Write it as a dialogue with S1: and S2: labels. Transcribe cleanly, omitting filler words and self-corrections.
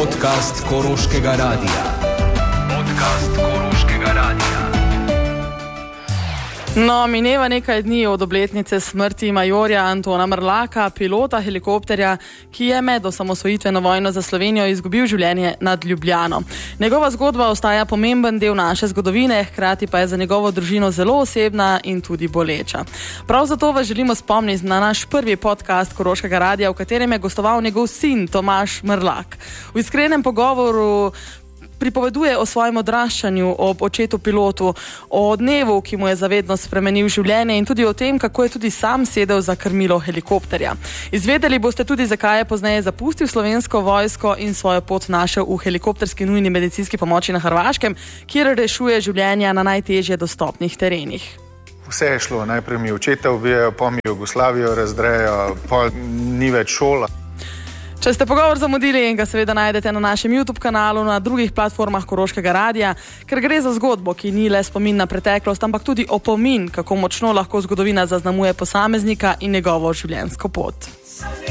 S1: Podcast Koroškega radia.
S2: No, mineva nekaj dni od obletnice smrti majorja Antona Mrlaka, pilota helikopterja, ki je med osamosvojitveno vojno za Slovenijo izgubil življenje nad Ljubljano. Njegova zgodba ostaja pomemben del naše zgodovine, hkrati pa je za njegovo družino zelo osebna in tudi boleča. Prav zato vas želimo spomniti na naš prvi podcast Koroškega radia, v katerem je gostoval njegov sin Tomaž Mrlak. V iskrenem pogovoru pripoveduje o svojem odraščanju ob očetu pilotu, o dnevu, ki mu je zavedno spremenil življenje in tudi o tem, kako je tudi sam sedel za krmilo helikopterja. Izvedeli boste tudi, zakaj je pozneje zapustil Slovensko vojsko in svojo pot našel v helikopterski nujni medicinski pomoči na Hrvaškem, kjer rešuje življenja na najtežje dostopnih terenih.
S3: Vse je šlo, najprej mi očeta ubijajo, pa mi Jugoslavijo razdrejo, pa ni več šola.
S2: Če ste pogovor zamudili, in ga seveda najdete na našem YouTube kanalu, na drugih platformah Koroškega radia, ker gre za zgodbo, ki ni le spomin na preteklost, ampak tudi opomin, kako močno lahko zgodovina zaznamuje posameznika in njegovo življenjsko pot.